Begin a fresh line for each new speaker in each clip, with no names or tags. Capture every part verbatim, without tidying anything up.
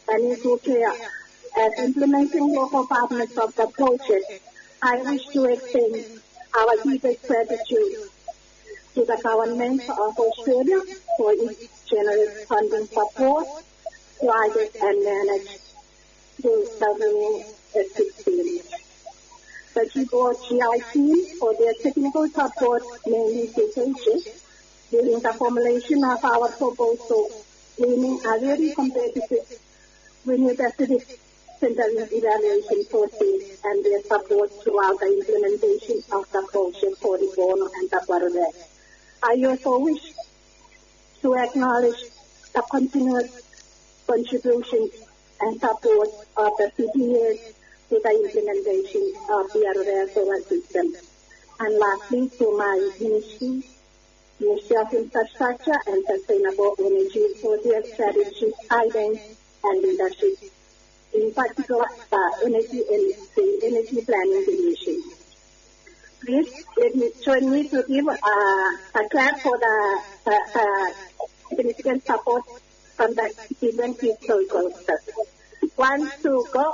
and Equal Care. As implementing local partners of the project, I wish to extend our deepest gratitude to the government of Australia for its generous funding support, provided and managed through W S sixteen. The G-Board G I team for their technical support, mainly to during the formulation of our proposal, aiming a very competitive renewable central evaluation process and their support throughout the implementation of the project for the Bono and the Barre. I also wish to acknowledge the continuous contributions and support of the C P S to the implementation of the Aurora solar system. And lastly, to my ministry, Ministry of Infrastructure and Sustainable Energy for their strategic guidance and leadership, in particular the energy and the energy planning division. Please let me join me to give uh, a clap for the uh, uh, significant support from the event historical. One, two, go.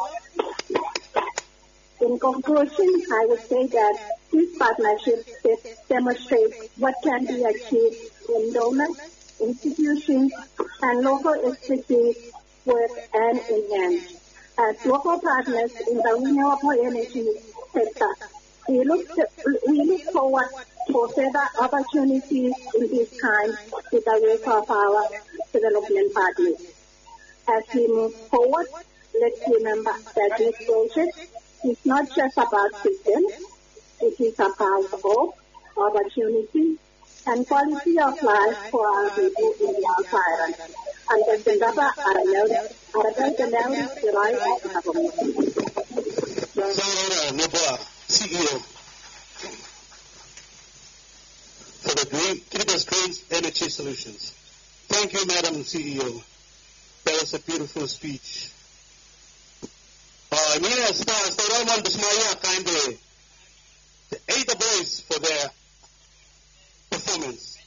In conclusion, I would say that this partnership demonstrates what can be achieved when donors, institutions, and local expertise work hand in hand. As local partners in the renewable energy sector, we look, to, we look forward for further opportunities in this kind with the work of our development partners. As we move forward, let's remember that this project is not just about systems, it is about hope, opportunity, and quality of life for our people in the outside. And the Singapore Arabel, Arabel Canal, the right of the government.
Sarah Noboa, C E O for the Green Kirbis Green Energy Solutions. Thank you, Madam C E O. That was a beautiful speech. Uh, Mina Stars, the Roman Bismaya kind of the eight boys for their performance.